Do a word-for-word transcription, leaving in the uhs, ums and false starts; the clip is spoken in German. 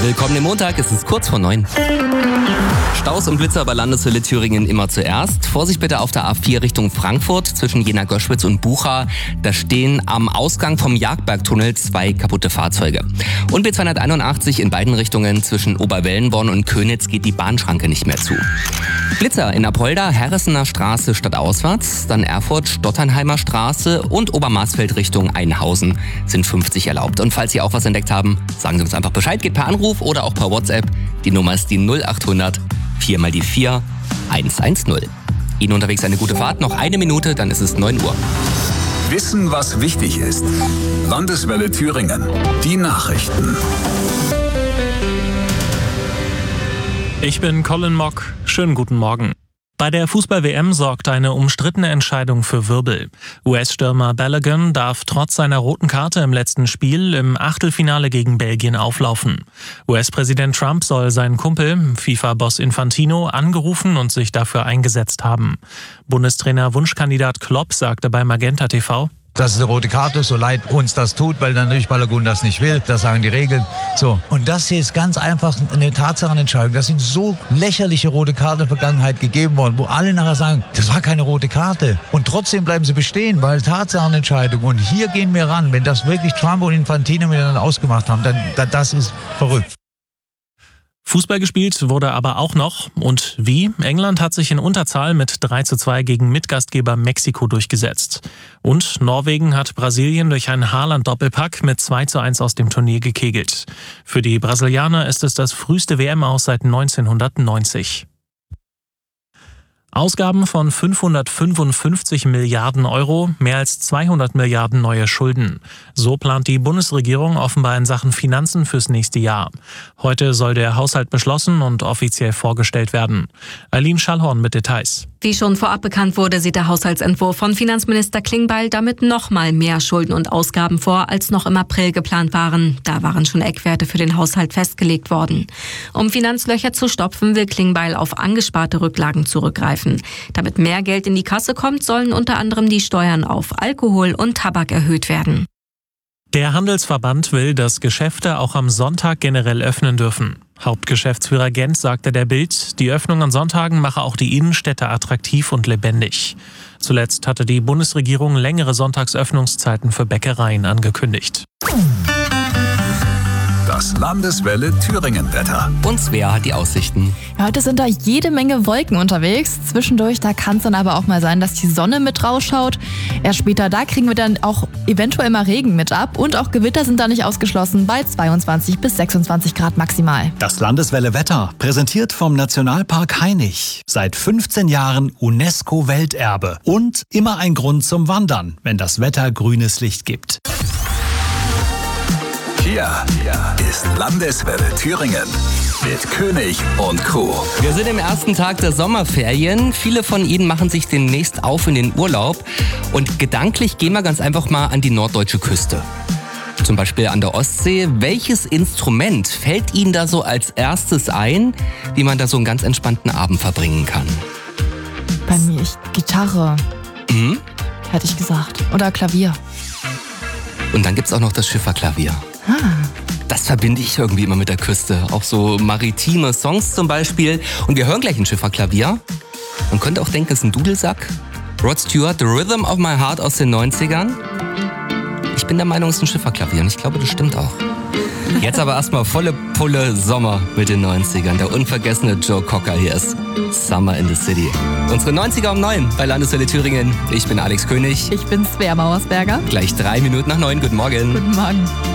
Willkommen im Montag, es ist kurz vor neun. Staus und Blitzer bei Landeshölle Thüringen immer zuerst. Vorsicht bitte auf der A vier Richtung Frankfurt zwischen Jena-Göschwitz und Bucha. Da stehen am Ausgang vom Jagdbergtunnel zwei kaputte Fahrzeuge. Und B zweihunderteinundachtzig in beiden Richtungen zwischen Oberwellenborn und Könitz geht die Bahnschranke nicht mehr zu. Blitzer in Apolda, Herressener Straße stadtauswärts, dann Erfurt, Stotternheimer Straße und Obermarsfeld Richtung Einhausen sind fünfzig erlaubt. Und falls Sie auch was entdeckt haben, sagen Sie uns einfach Bescheid, geht per Anruf oder auch per WhatsApp. Die Nummer ist die null achthundert vier mal die vier hundertzehn. Ihnen unterwegs eine gute Fahrt, noch eine Minute, dann ist es neun Uhr. Wissen, was wichtig ist. Landeswelle Thüringen. Die Nachrichten. Ich bin Colin Mock. Schönen guten Morgen. Bei der Fußball-W M sorgt eine umstrittene Entscheidung für Wirbel. U S-Stürmer Balogun darf trotz seiner roten Karte im letzten Spiel im Achtelfinale gegen Belgien auflaufen. U S-Präsident Trump soll seinen Kumpel, FIFA-Boss Infantino, angerufen und sich dafür eingesetzt haben. Bundestrainer Wunschkandidat Klopp sagte bei Magenta T V: Das ist eine rote Karte, so leid uns das tut, weil dann natürlich Balogun das nicht will. Das sagen die Regeln. So. Und das hier ist ganz einfach eine Tatsachenentscheidung. Das sind so lächerliche rote Karten in der Vergangenheit gegeben worden, wo alle nachher sagen, das war keine rote Karte. Und trotzdem bleiben sie bestehen, weil Tatsachenentscheidung. Und hier gehen wir ran. Wenn das wirklich Trump und Infantino miteinander ausgemacht haben, dann, dann das ist verrückt. Fußball gespielt wurde aber auch noch. Und wie? England hat sich in Unterzahl mit drei zu zwei gegen Mitgastgeber Mexiko durchgesetzt. Und Norwegen hat Brasilien durch einen Haaland-Doppelpack mit zwei zu eins aus dem Turnier gekegelt. Für die Brasilianer ist es das früheste W M-Aus seit neunzehnhundertneunzig. Ausgaben von fünfhundertfünfundfünfzig Milliarden Euro, mehr als zweihundert Milliarden neue Schulden. So plant die Bundesregierung offenbar in Sachen Finanzen fürs nächste Jahr. Heute soll der Haushalt beschlossen und offiziell vorgestellt werden. Aline Schallhorn mit Details. Wie schon vorab bekannt wurde, sieht der Haushaltsentwurf von Finanzminister Klingbeil damit noch mal mehr Schulden und Ausgaben vor, als noch im April geplant waren. Da waren schon Eckwerte für den Haushalt festgelegt worden. Um Finanzlöcher zu stopfen, will Klingbeil auf angesparte Rücklagen zurückgreifen. Damit mehr Geld in die Kasse kommt, sollen unter anderem die Steuern auf Alkohol und Tabak erhöht werden. Der Handelsverband will, dass Geschäfte auch am Sonntag generell öffnen dürfen. Hauptgeschäftsführer Gent sagte der Bild, die Öffnung an Sonntagen mache auch die Innenstädte attraktiv und lebendig. Zuletzt hatte die Bundesregierung längere Sonntagsöffnungszeiten für Bäckereien angekündigt. Das Landeswelle Thüringen-Wetter. Und Svea hat die Aussichten. Ja, heute sind da jede Menge Wolken unterwegs. Zwischendurch, da kann es dann aber auch mal sein, dass die Sonne mit rausschaut. Erst später, da kriegen wir dann auch eventuell mal Regen mit ab. Und auch Gewitter sind da nicht ausgeschlossen bei zweiundzwanzig bis sechsundzwanzig Grad maximal. Das Landeswelle Wetter, präsentiert vom Nationalpark Hainich. Seit fünfzehn Jahren UNESCO-Welterbe. Und immer ein Grund zum Wandern, wenn das Wetter grünes Licht gibt. Hier, hier ist Landeswelle Thüringen mit König und Co. Wir sind im ersten Tag der Sommerferien. Viele von Ihnen machen sich demnächst auf in den Urlaub. Und gedanklich gehen wir ganz einfach mal an die norddeutsche Küste. Zum Beispiel an der Ostsee. Welches Instrument fällt Ihnen da so als erstes ein, wie man da so einen ganz entspannten Abend verbringen kann? Bei mir ich, Gitarre, Mhm. hätte ich gesagt. Oder Klavier. Und dann gibt's auch noch das Schifferklavier. Das verbinde ich irgendwie immer mit der Küste. Auch so maritime Songs zum Beispiel. Und wir hören gleich ein Schifferklavier. Man könnte auch denken, es ist ein Dudelsack. Rod Stewart, The Rhythm of My Heart aus den neunzigern. Ich bin der Meinung, es ist ein Schifferklavier und ich glaube, das stimmt auch. Jetzt aber erstmal volle Pulle Sommer mit den neunzigern. Der unvergessene Joe Cocker hier ist Summer in the City. Unsere neunziger um neun bei Landeswelle Thüringen. Ich bin Alex König. Ich bin Svea Mauersberger. Gleich drei Minuten nach neun. Guten Morgen. Guten Morgen.